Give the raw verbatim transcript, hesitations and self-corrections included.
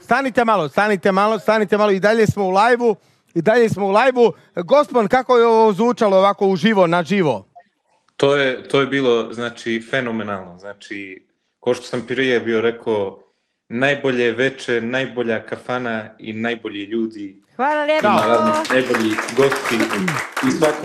stanite malo, stanite malo, stanite malo, i dalje smo u live-u, i dalje smo u live-u. Gospon, kako je ovo zvučalo ovako uživo, na živo? To je, to je bilo, znači, fenomenalno. Znači, ko što sam prije bio rekao, najbolje večer, najbolja kafana i najbolji ljudi. Hvala lijepo. I naravno, najbolji gosti i svako